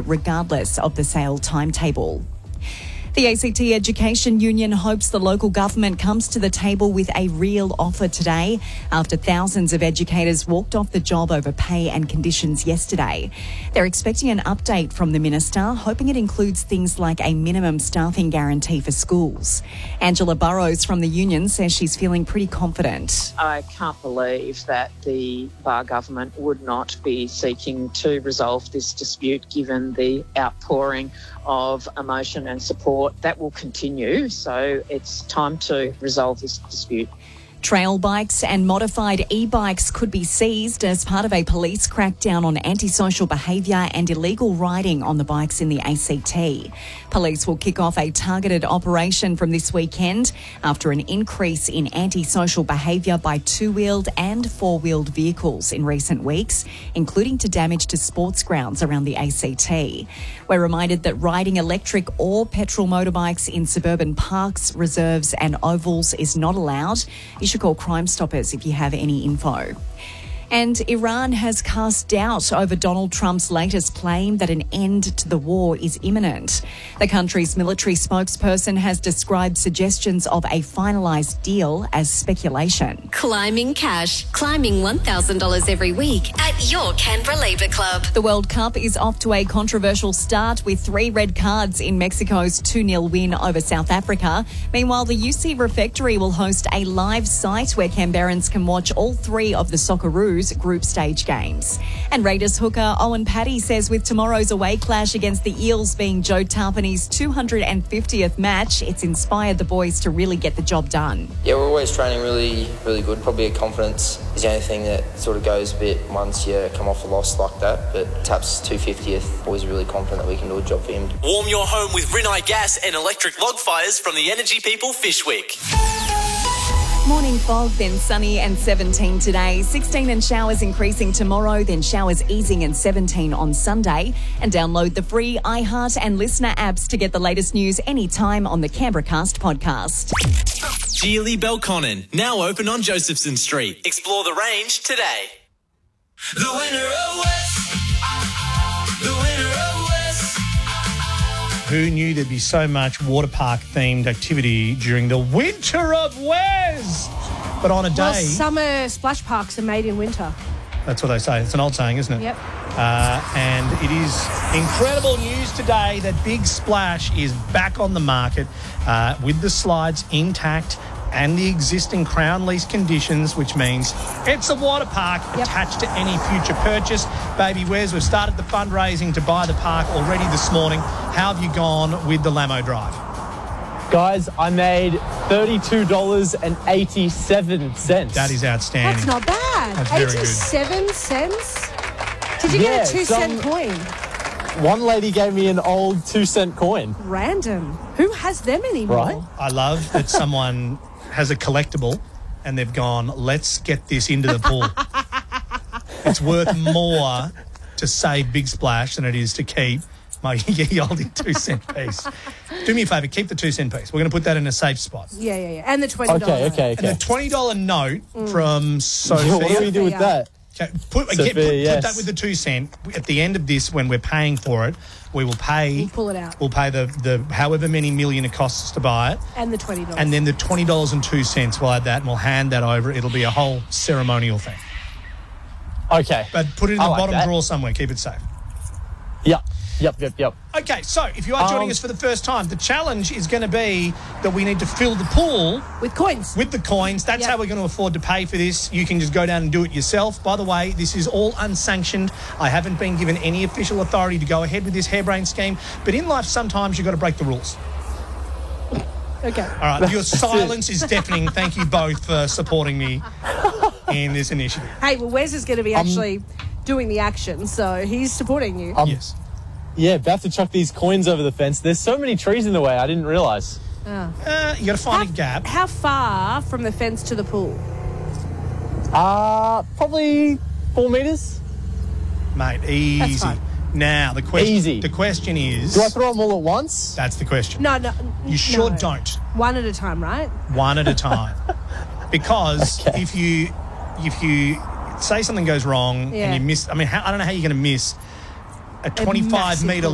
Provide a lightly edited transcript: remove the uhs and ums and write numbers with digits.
regardless of the sale timetable. The ACT Education Union hopes the local government comes to the table with a real offer today after thousands of educators walked off the job over pay and conditions yesterday. They're expecting an update from the minister, hoping it includes things like a minimum staffing guarantee for schools. Angela Burrows from the union says she's feeling pretty confident. I can't believe that the Barr government would not be seeking to resolve this dispute given the outpouring of emotion and support. That will continue, so it's time to resolve this dispute. Trail bikes and modified e-bikes could be seized as part of a police crackdown on antisocial behaviour and illegal riding on the bikes in the ACT. Police will kick off a targeted operation from this weekend after an increase in antisocial behaviour by two-wheeled and four-wheeled vehicles in recent weeks, including to damage to sports grounds around the ACT. We're reminded that riding electric or petrol motorbikes in suburban parks, reserves and ovals is not allowed. You should call Crime Stoppers if you have any info. And Iran has cast doubt over Donald Trump's latest claim that an end to the war is imminent. The country's military spokesperson has described suggestions of a finalised deal as speculation. Climbing cash. Climbing $1,000 every week at your Canberra Labour Club. The World Cup is off to a controversial start with 3 red cards in Mexico's 2-0 win over South Africa. Meanwhile, the UC Refectory will host a live site where Canberrans can watch all 3 of the Socceroos group stage games. And Raiders hooker Owen Paddy says with tomorrow's away clash against the Eels being Joe Tarpany's 250th match, it's inspired the boys to really get the job done. Yeah, we're always training really, really good. Probably a confidence is the only thing that sort of goes a bit once you come off a loss like that. But Tap's 250th, always really confident that we can do a job for him. Warm your home with Rinnai gas and electric log fires from the Energy People Fishwick. Morning fog, then sunny and 17 today. 16 and showers increasing tomorrow, then showers easing and 17 on Sunday. And download the free iHeart and Listener apps to get the latest news anytime on the Canberra Cast podcast. Geely Belconnen, now open on Josephson Street. Explore the range today. The winner of West. The winner of West. Who knew there'd be so much water park themed activity during the winter of Wes? But on a day... Well, summer splash parks are made in winter. That's what they say. It's an old saying, isn't it? Yep. And it is incredible news today that Big Splash is back on the market with the slides intact and the existing Crown lease conditions, which means it's a water park attached to any future purchase. Baby Wes, we've started the fundraising to buy the park already this morning. How have you gone with the Lamo Drive? Guys, I made $32.87. That is outstanding. That's not bad. That's very 87 cents? Did you get a 2-cent coin? One lady gave me an old 2-cent coin. Random. Who has them anymore? Right? I love that someone has a collectible and they've gone, let's get this into the pool. It's worth more to save Big Splash than it is to keep my ye olde 2-cent piece. Do me a favour, keep the 2-cent piece. We're going to put that in a safe spot. Yeah. And the $20 note. Okay. And the $20 note from Sophia. What do we do with that? Okay, put that with the 2-cent. At the end of this, when we're paying for it, we'll pull it out. We'll pay the however many million it costs us to buy it. And the $20. And then the $20.02, we'll add that and we'll hand that over. It'll be a whole ceremonial thing. Okay. But put it in the bottom drawer somewhere. Keep it safe. Yep. Okay, so if you are joining us for the first time, the challenge is going to be that we need to fill the pool with coins. With the coins. That's how we're going to afford to pay for this. You can just go down and do it yourself. By the way, this is all unsanctioned. I haven't been given any official authority to go ahead with this harebrained scheme. But in life, sometimes you've got to break the rules. Okay. All right, your silence is deafening. Thank you both for supporting me in this initiative. Hey, well, Wes is going to be actually doing the action, so he's supporting you. Yes. Yeah, about to chuck these coins over the fence. There's so many trees in the way, I didn't realise. You got to find a gap. How far from the fence to the pool? Probably 4 metres. Mate, easy. That's fine. Now, the question is... Do I throw them all at once? That's the question. No. You sure don't. One at a time, right? One at a time. Because if you say something goes wrong and you miss... I mean, I don't know how you're going to miss a 25-metre